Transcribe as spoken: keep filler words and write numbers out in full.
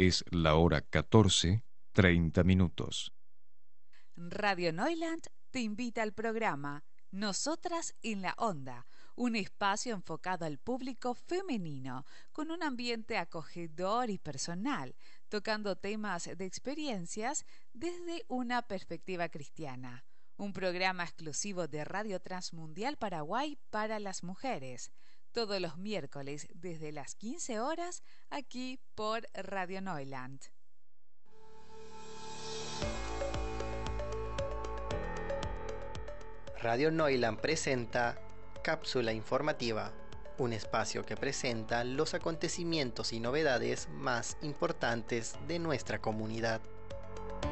Es la hora catorce, treinta minutos. Radio Neuland te invita al programa Nosotras en la Onda, un espacio enfocado al público femenino, con un ambiente acogedor y personal, tocando temas de experiencias desde una perspectiva cristiana. Un programa exclusivo de Radio Transmundial Paraguay para las mujeres, todos los miércoles desde las quince horas, aquí por Radio Neuland. Radio Neuland presenta Cápsula Informativa, un espacio que presenta los acontecimientos y novedades más importantes de nuestra comunidad.